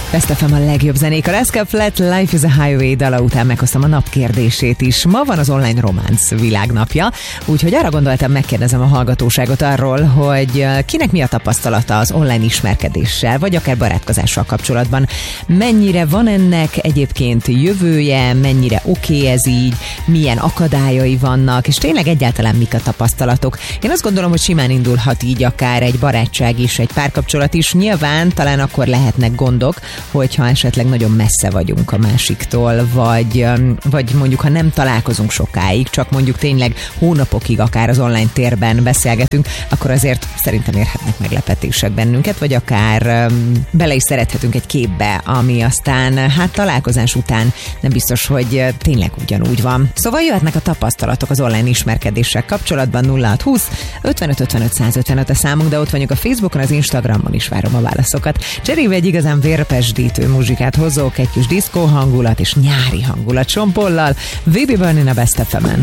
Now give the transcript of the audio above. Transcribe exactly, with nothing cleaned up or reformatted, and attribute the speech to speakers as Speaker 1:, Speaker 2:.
Speaker 1: Best ef em a legjobb zenék. A Rascal Flatts Life is a Highway dala után meghoztam a nap kérdését is. Ma van az online románc világnapja, úgyhogy arra gondoltam, megkérdezem a hallgatóságot arról, hogy kinek mi a tapasztalata az online ismerkedéssel, vagy akár barátkozással kapcsolatban. Mennyire van ennek egyébként jövője, mennyire oké okay ez így, milyen akadályai vannak, és tényleg egyáltalán mik a tapasztalatok. Én azt gondolom, hogy simán indulhat így akár egy barátság is, egy párkapcsolat is. Nyilván talán akkor lehetnek gondok, hogyha esetleg nagyon messze vagyunk a másiktól, vagy, vagy mondjuk, ha nem találkozunk sokáig, csak mondjuk tényleg hónapokig akár az online térben beszélgetünk, akkor azért szerintem érhetnek meglepetések bennünket, vagy akár bele is szerethetünk egy képbe, ami aztán hát találkozás után nem biztos, hogy tényleg ugyanúgy van. Szóval jöhetnek a tapasztalatok az online ismerkedéssel kapcsolatban. Nulla hat húsz ötvenöt ötvenöt százötvenöt a számunk, de ott vagyunk a Facebookon, az Instagramon is várom a válaszokat. Cserébe egy igazán vérpesdítő muzsikát hozok, egy kis diszkó hangulat és nyári hangulat Sean Paullal. Baby Burning a Best ef emen.